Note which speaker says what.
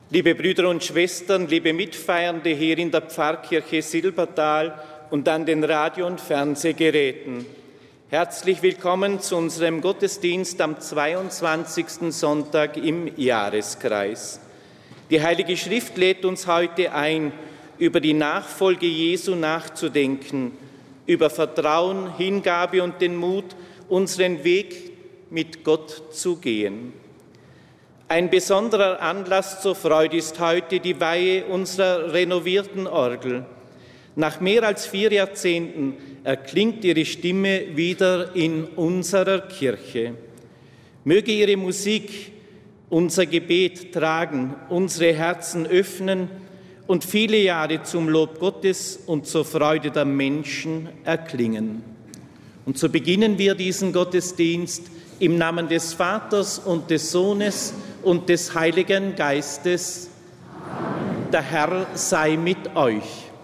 Speaker 1: Liebe Brüder und Schwestern, liebe Mitfeiernde hier in der Pfarrkirche Silbertal und an den Radio- und Fernsehgeräten, herzlich willkommen zu unserem Gottesdienst am 22. Sonntag im Jahreskreis. Die Heilige Schrift lädt uns heute ein, über die Nachfolge Jesu nachzudenken, über Vertrauen, Hingabe und den Mut, unseren Weg mit Gott zu gehen. Ein besonderer Anlass zur Freude ist heute die Weihe unserer renovierten Orgel. Nach mehr als 4 Jahrzehnten erklingt ihre Stimme wieder in unserer Kirche. Möge ihre Musik unser Gebet tragen, unsere Herzen öffnen und viele Jahre zum Lob Gottes und zur Freude der Menschen erklingen. Und so beginnen wir diesen Gottesdienst im Namen des Vaters und des Sohnes und des Heiligen Geistes. Amen. Der Herr sei mit euch.